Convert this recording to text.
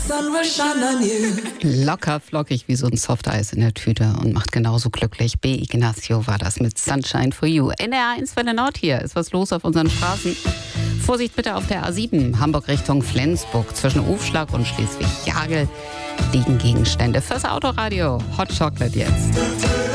sun will shine on you. Locker flockig wie so ein Softeis in der Tüte und macht genauso glücklich. B. Ignacio war das mit Sunshine for You. NDR1 Welle Nord hier. Ist was los auf unseren Straßen? Vorsicht bitte auf der A7, Hamburg Richtung Flensburg. Zwischen Aufschlag und Schleswig-Jagel liegen Gegenstände. Fürs Autoradio Hot Chocolate jetzt.